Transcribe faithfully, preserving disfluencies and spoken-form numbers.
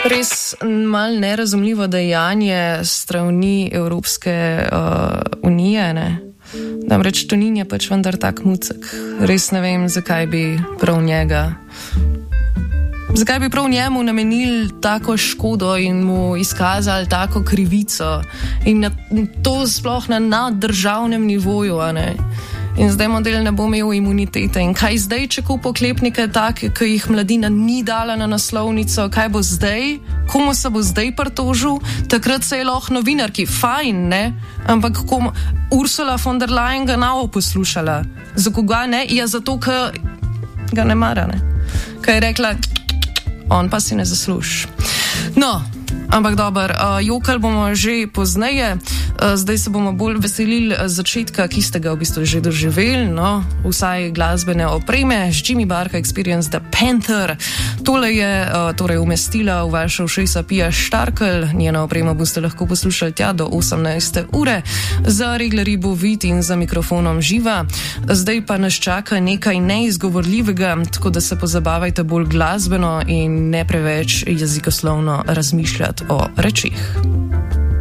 Res mal nerazumljivo dejanje strani Evropske uh, unije, ne? Namreč Tonin je pač vendar tak mucek. Res ne vem, zakaj bi prav njega... Zakaj bi prav njemu namenili tako škodo in mu izkazali tako krivico in na, to sploh na naddržavnem nivoju, a ne? In zdaj model ne bo imel imunitete. In kaj zdaj, če kup oklepnike take, ki jih Mladina ni dala na naslovnico, kaj bo zdaj? Komu se bo zdaj pritožil? Takrat se je lahko novinarki, fajn, ne? Ampak komu? Ursula von der Leyen ga navo poslušala. Za koga ne? Ja, zato, ker ga ne mara, ne? Kaj je rekla, on pa si ne zasluži. No, ampak dober, uh, jokal bomo že pozneje, uh, zdaj se bomo bolj veselili začetka, ki ste ga v bistvu že doživeli, no, vsaj glasbene opreme, Jimmy Barka Experience The Panther. Tole je uh, torej umestila v vaše ušesa Pia Štarkel, njeno opremo boste lahko poslušali tja do osemnajste ure, za reglerji bo vid in za mikrofonom živa. Zdaj pa nas čaka nekaj neizgovorljivega, tako da se pozabavajte bolj glasbeno in ne preveč jezikoslovno razmišljati o rečih.